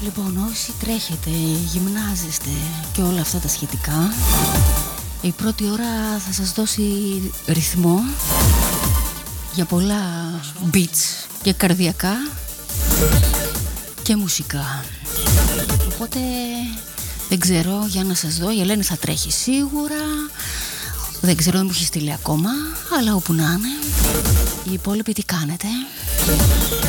Λοιπόν, όσοι τρέχετε, γυμνάζεστε και όλα αυτά τα σχετικά, η πρώτη ώρα θα σας δώσει ρυθμό για πολλά beats και καρδιακά και μουσικά. Οπότε δεν ξέρω, για να σας δω, η Ελένη θα τρέχει σίγουρα. Δεν ξέρω, δεν μου έχει στείλει ακόμα, αλλά όπου να είναι. Οι υπόλοιποι τι κάνετε?